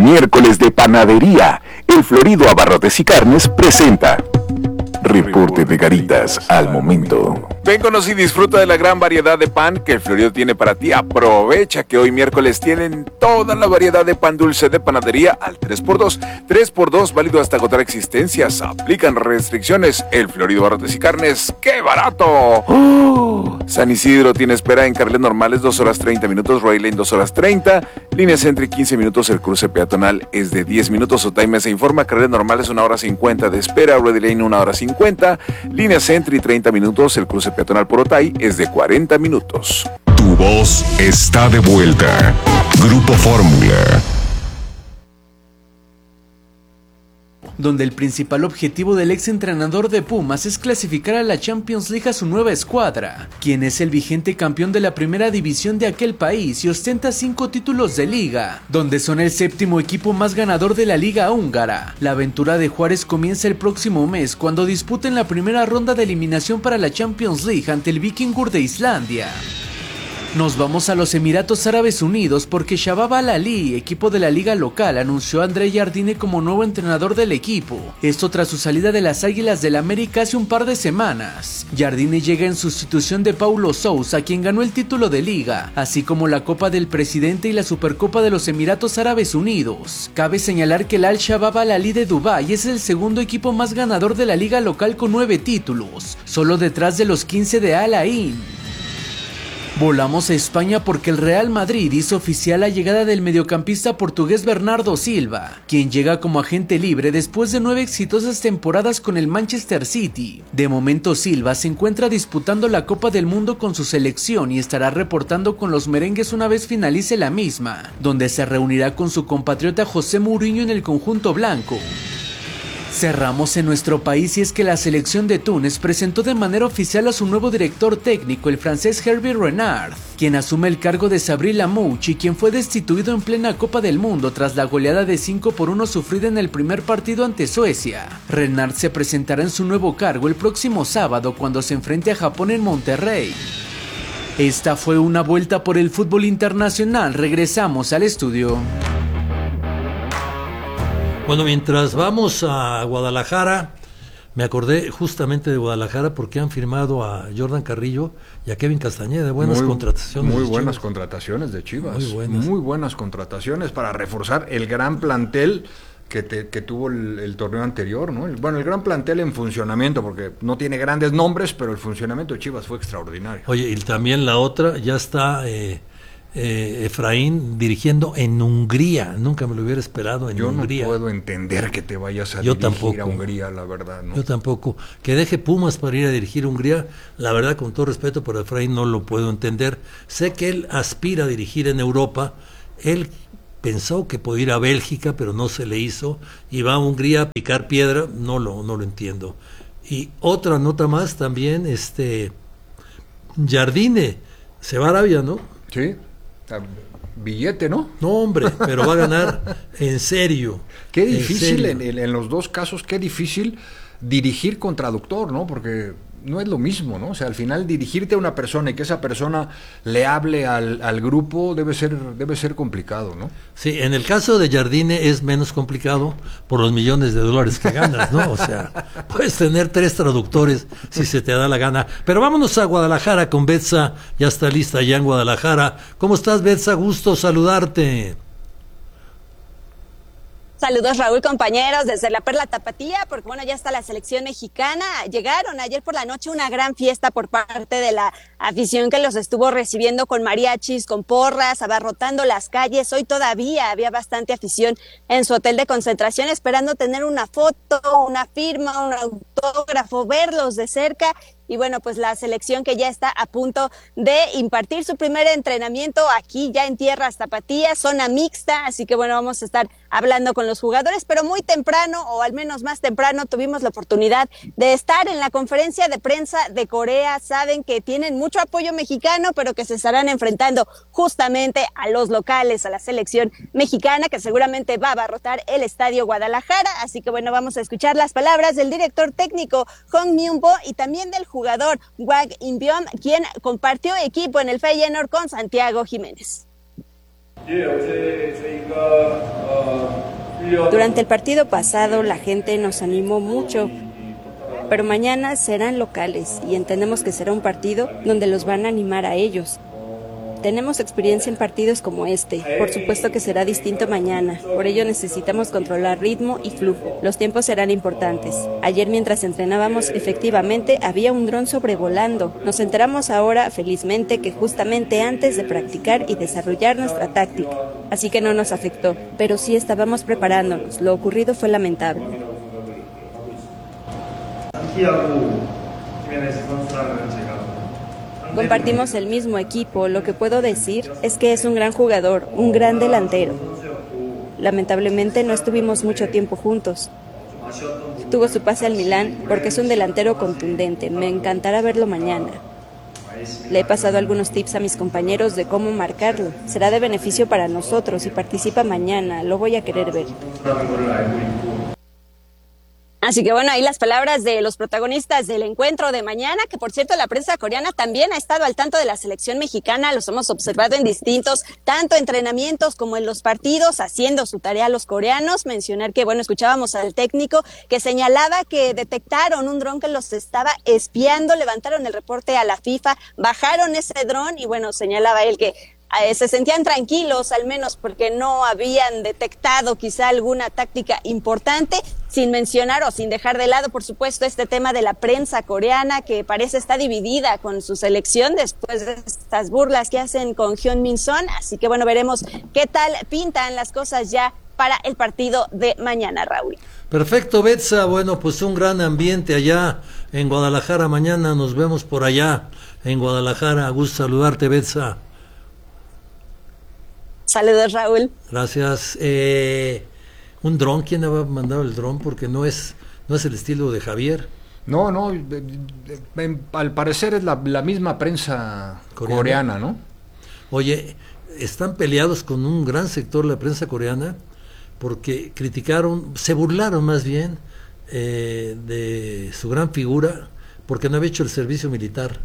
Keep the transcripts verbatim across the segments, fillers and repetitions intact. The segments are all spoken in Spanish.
Miércoles de Panadería. El Florido Abarrotes y Carnes presenta Reporte de Garitas al momento. Ven, conoce y disfruta de la gran variedad de pan que el Florido tiene para ti. Aprovecha que hoy miércoles tienen toda la variedad de pan dulce de panadería al tres por dos. tres por dos válido hasta agotar existencias. Aplican restricciones. El Florido Abarrotes y Carnes, ¡qué barato! ¡Oh! San Isidro tiene espera en carriles normales dos horas treinta minutos, Roy Lane dos horas treinta, Línea Centri quince minutos, el cruce peatonal es de diez minutos. Otaime se informa, carriles normales una hora cincuenta de espera, Ready Lane una hora cincuenta, Línea Centri treinta minutos, el cruce peatonal por Otay es de cuarenta minutos. Tu voz está de vuelta. Grupo Fórmula. Donde el principal objetivo del ex entrenador de Pumas es clasificar a la Champions League a su nueva escuadra, quien es el vigente campeón de la primera división de aquel país y ostenta cinco títulos de liga, donde son el séptimo equipo más ganador de la liga húngara. La aventura de Juárez comienza el próximo mes cuando disputen la primera ronda de eliminación para la Champions League ante el Víkingur de Islandia. Nos vamos a los Emiratos Árabes Unidos porque Shabab Al-Ahli, equipo de la liga local, anunció a André Jardine como nuevo entrenador del equipo. Esto tras su salida de las Águilas del América hace un par de semanas. Jardine llega en sustitución de Paulo Sousa, quien ganó el título de liga, así como la Copa del Presidente y la Supercopa de los Emiratos Árabes Unidos. Cabe señalar que el Al-Shabab Al-Ahli de Dubái es el segundo equipo más ganador de la liga local con nueve títulos, solo detrás de los quince de Al Ain. Volamos a España porque el Real Madrid hizo oficial la llegada del mediocampista portugués Bernardo Silva, quien llega como agente libre después de nueve exitosas temporadas con el Manchester City. De momento Silva se encuentra disputando la Copa del Mundo con su selección y estará reportando con los merengues una vez finalice la misma, donde se reunirá con su compatriota José Mourinho en el conjunto blanco. Cerramos en nuestro país y es que la selección de Túnez presentó de manera oficial a su nuevo director técnico, el francés Hervé Renard, quien asume el cargo de Sabri Lamouchi, quien fue destituido en plena Copa del Mundo tras la goleada de cinco por uno sufrida en el primer partido ante Suecia. Renard se presentará en su nuevo cargo el próximo sábado cuando se enfrente a Japón en Monterrey. Esta fue una vuelta por el fútbol internacional. Regresamos al estudio. Bueno, mientras vamos a Guadalajara, me acordé justamente de Guadalajara porque han firmado a Jordan Carrillo y a Kevin Castañeda. Buenas muy, contrataciones. Muy buenas Chivas. contrataciones de Chivas. Muy buenas. Muy buenas contrataciones para reforzar el gran plantel que, te, que tuvo el, el torneo anterior, ¿no? El, bueno, el gran plantel en funcionamiento, porque no tiene grandes nombres, pero el funcionamiento de Chivas fue extraordinario. Oye, y también la otra, ya está... Eh, Eh, Efraín dirigiendo en Hungría. Nunca me lo hubiera esperado en Yo Hungría. Yo no puedo entender que te vayas a Yo dirigir tampoco. a Hungría, la verdad, ¿no? Yo tampoco. Que deje Pumas para ir a dirigir Hungría, la verdad, con todo respeto, pero Efraín no lo puedo entender. Sé que él aspira a dirigir en Europa. Él pensó que podía ir a Bélgica, pero no se le hizo. Y va a Hungría a picar piedra. No lo, no lo entiendo. Y otra nota más también, este Jardine se va a Arabia, ¿no? Sí. Billete, ¿no? No, hombre, pero va a ganar en serio. Qué difícil en, en, en los dos casos, qué difícil dirigir con traductor, ¿no? Porque no es lo mismo, ¿no? O sea, al final dirigirte a una persona y que esa persona le hable al, al grupo debe ser, debe ser complicado, ¿no? Sí, en el caso de Jardine es menos complicado por los millones de dólares que ganas, ¿no? O sea, puedes tener tres traductores si se te da la gana. Pero vámonos a Guadalajara con Betsa, ya está lista ya en Guadalajara. ¿Cómo estás, Betsa? Gusto saludarte. Saludos, Raúl, compañeros, desde la Perla Tapatía, porque bueno, ya está la selección mexicana. Llegaron ayer por la noche una gran fiesta por parte de la afición que los estuvo recibiendo con mariachis, con porras, abarrotando las calles. Hoy todavía había bastante afición en su hotel de concentración, esperando tener una foto, una firma, un autógrafo, verlos de cerca. Y bueno, pues la selección que ya está a punto de impartir su primer entrenamiento aquí ya en tierras tapatías, zona mixta, así que bueno, vamos a estar hablando con los jugadores, pero muy temprano, o al menos más temprano, tuvimos la oportunidad de estar en la conferencia de prensa de Corea. Saben que tienen mucho apoyo mexicano, pero que se estarán enfrentando justamente a los locales, a la selección mexicana, que seguramente va a abarrotar el Estadio Guadalajara, así que bueno, vamos a escuchar las palabras del director técnico Hong Myung-bo y también del jugador jugador Wang In-byom, quien compartió equipo en el Feyenoord con Santiago Jiménez. 예, 어제 저희가 어, Durante el partido pasado la gente nos animó mucho, pero mañana serán locales y entendemos que será un partido donde los van a animar a ellos. Tenemos experiencia en partidos como este, por supuesto que será distinto mañana, por ello necesitamos controlar ritmo y flujo. Los tiempos serán importantes. Ayer mientras entrenábamos, efectivamente había un dron sobrevolando. Nos enteramos ahora, felizmente, que justamente antes de practicar y desarrollar nuestra táctica, así que no nos afectó, pero sí estábamos preparándonos. Lo ocurrido fue lamentable. Compartimos el mismo equipo, lo que puedo decir es que es un gran jugador, un gran delantero. Lamentablemente no estuvimos mucho tiempo juntos. Tuvo su pase al Milán porque es un delantero contundente, me encantará verlo mañana. Le he pasado algunos tips a mis compañeros de cómo marcarlo. Será de beneficio para nosotros si participa mañana, lo voy a querer ver. Así que bueno, ahí las palabras de los protagonistas del encuentro de mañana, que por cierto la prensa coreana también ha estado al tanto de la selección mexicana, los hemos observado en distintos, tanto entrenamientos como en los partidos, haciendo su tarea los coreanos. Mencionar que, bueno, escuchábamos al técnico que señalaba que detectaron un dron que los estaba espiando, levantaron el reporte a la FIFA, bajaron ese dron y bueno, señalaba él que Eh, se sentían tranquilos, al menos porque no habían detectado quizá alguna táctica importante, sin mencionar o sin dejar de lado, por supuesto, este tema de la prensa coreana, que parece está dividida con su selección después de estas burlas que hacen con Hyun Min Son. Así que bueno, veremos qué tal pintan las cosas ya para el partido de mañana, Raúl. Perfecto, Betsa. Bueno, pues un gran ambiente allá en Guadalajara. Mañana nos vemos por allá en Guadalajara. Gusto saludarte, Betsa. Saludos, Raúl. Gracias. Eh, un dron, ¿quién ha mandado el dron? Porque no es no es el estilo de Javier. No, no, al parecer es la, la misma prensa coreana. coreana, ¿no? Oye, están peleados con un gran sector de la prensa coreana porque criticaron, se burlaron más bien eh, de su gran figura porque no había hecho el servicio militar.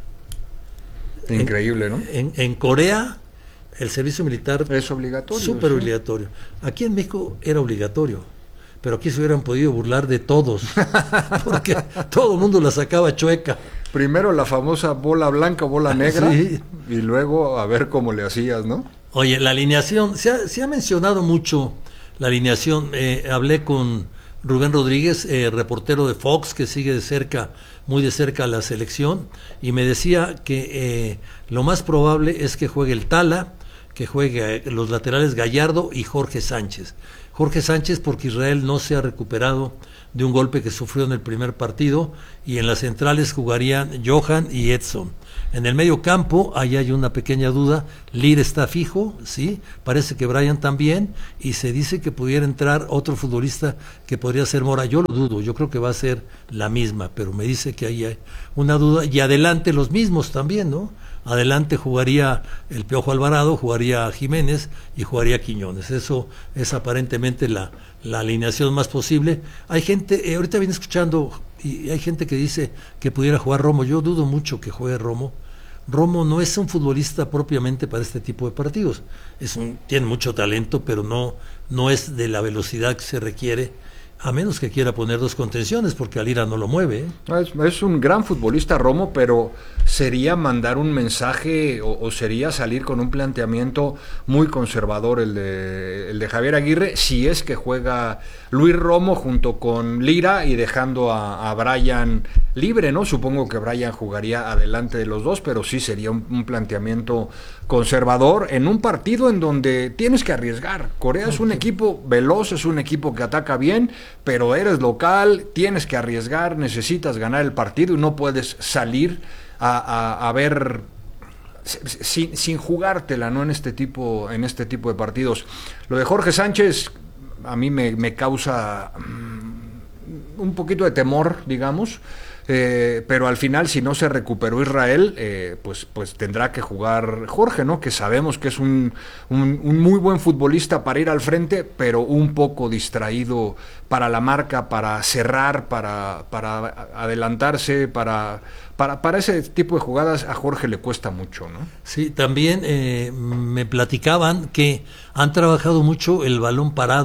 Increíble, en, ¿no? En, en Corea el servicio militar es obligatorio. Súper sí. obligatorio. Aquí en México era obligatorio, pero aquí se hubieran podido burlar de todos, porque todo el mundo la sacaba chueca. Primero la famosa bola blanca, bola negra, sí. Y luego a ver cómo le hacías, ¿no? Oye, la alineación, se ha, se ha mencionado mucho la alineación. Eh, hablé con Rubén Rodríguez, eh, reportero de Fox, que sigue de cerca, muy de cerca la selección, y me decía que eh, lo más probable es que juegue el Tala, que juegue los laterales Gallardo y Jorge Sánchez. Jorge Sánchez porque Israel no se ha recuperado de un golpe que sufrió en el primer partido, y en las centrales jugarían Johan y Edson. En el medio campo, ahí hay una pequeña duda, Lir está fijo, sí, parece que Brian también, y se dice que pudiera entrar otro futbolista que podría ser Mora. Yo lo dudo, yo creo que va a ser la misma, pero me dice que ahí hay una duda, y adelante los mismos también, ¿no? Adelante jugaría el Piojo Alvarado, jugaría Jiménez y jugaría Quiñones. Eso es aparentemente la, la alineación más posible. Hay gente, eh, ahorita viene escuchando, y hay gente que dice que pudiera jugar Romo. Yo dudo mucho que juegue Romo. Romo no es un futbolista propiamente para este tipo de partidos. Es un, tiene mucho talento, pero no, no es de la velocidad que se requiere, a menos que quiera poner dos contenciones, porque Alira no lo mueve. ¿eh? Es, es un gran futbolista Romo, pero sería mandar un mensaje o, o sería salir con un planteamiento muy conservador el de, el de Javier Aguirre, si es que juega Luis Romo junto con Lira y dejando a, a Brian libre, ¿no? Supongo que Brian jugaría adelante de los dos, pero sí sería un, un planteamiento conservador en un partido en donde tienes que arriesgar. Corea es un equipo veloz, es un equipo que ataca bien, pero eres local, tienes que arriesgar, necesitas ganar el partido y no puedes salir a, a, a ver sin, sin jugártela, ¿no? En este tipo, en este tipo de partidos. Lo de Jorge Sánchez a mí me, me causa um, un poquito de temor, digamos. Eh, pero al final, si no se recuperó Israel, eh, pues, pues tendrá que jugar Jorge, ¿no? Que sabemos que es un, un, un muy buen futbolista para ir al frente, pero un poco distraído para la marca, para cerrar, para, para adelantarse, para, para, para ese tipo de jugadas a Jorge le cuesta mucho, ¿no? Sí, también eh, me platicaban que han trabajado mucho el balón parado,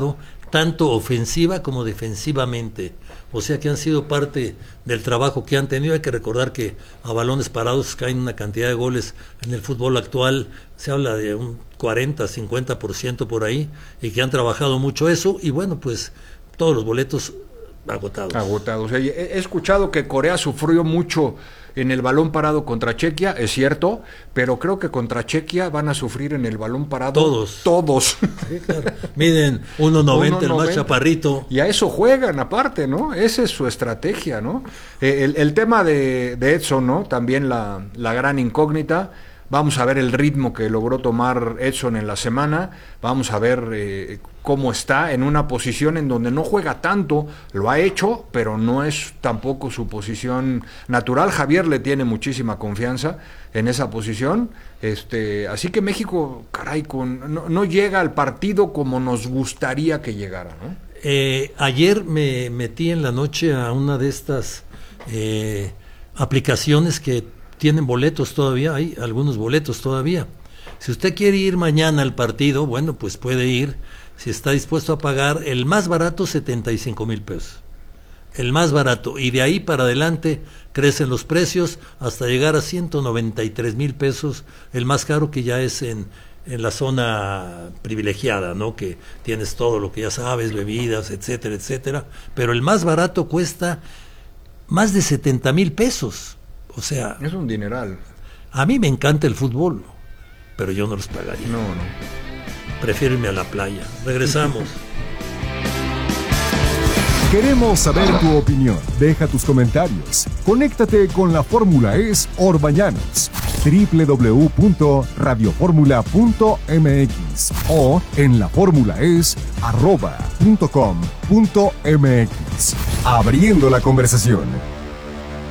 tanto ofensiva como defensivamente. O sea que han sido parte del trabajo que han tenido. Hay que recordar que a balones parados caen una cantidad de goles en el fútbol actual. Se habla de un cuarenta, cincuenta por ciento por ahí, y que han trabajado mucho eso. Y bueno, pues todos los boletos agotados. Agotados. He escuchado que Corea sufrió mucho en el balón parado contra Chequia, es cierto, pero creo que contra Chequia van a sufrir en el balón parado todos. Todos. Sí, claro. Miden uno noventa el más chaparrito. Y a eso juegan aparte, ¿no? Esa es su estrategia, ¿no? Eh, el, el tema de, de Edson, ¿no? También la, la gran incógnita. Vamos a ver el ritmo que logró tomar Edson en la semana, vamos a ver eh, cómo está en una posición en donde no juega tanto, lo ha hecho, pero no es tampoco su posición natural. Javier le tiene muchísima confianza en esa posición, este, así que México, caray, con, no, no llega al partido como nos gustaría que llegara, ¿no? Eh, ayer me metí en la noche a una de estas eh, aplicaciones que tienen boletos todavía, hay algunos boletos todavía. Si usted quiere ir mañana al partido, bueno, pues puede ir, si está dispuesto a pagar el más barato, setenta y cinco mil pesos. El más barato, y de ahí para adelante crecen los precios hasta llegar a ciento noventa y tres mil pesos, el más caro, que ya es en, en la zona privilegiada, ¿no? Que tienes todo lo que ya sabes, bebidas, etcétera, etcétera, pero el más barato cuesta más de setenta mil pesos. O sea, es un dineral. A mí me encanta el fútbol, pero yo no los pagaría. No, no. Prefiero irme a la playa. Regresamos. Queremos saber tu opinión. Deja tus comentarios. Conéctate con la Fórmula E S Orbañanos. doble u doble u doble u punto radio fórmula punto m x o en la fórmula es arroba punto com punto m x. Abriendo la conversación.